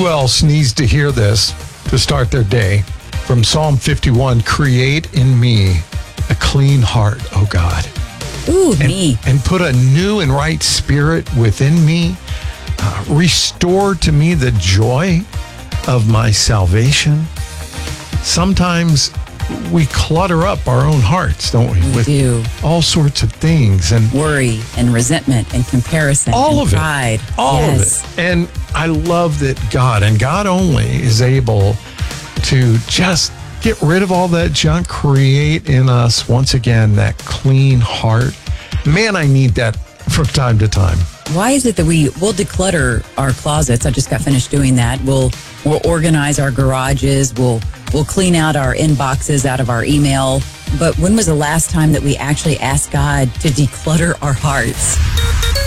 Who else needs to hear this to start their day? From Psalm 51, create in me a clean heart, O God. Ooh, me. And put a new and right spirit within me. Restore to me the joy of my salvation. Sometimes we clutter up our own hearts, don't we? We do. All sorts of things. And worry and resentment and comparison all and of pride. It. All of it. And I love that God, and God only, is able to just get rid of all that junk, create in us, once again, that clean heart. Man, I need that from time to time. Why is it that we'll declutter our closets? I just got finished doing that. We'll organize our garages. We'll clean out our inboxes out of our email. But when was the last time that we actually asked God to declutter our hearts?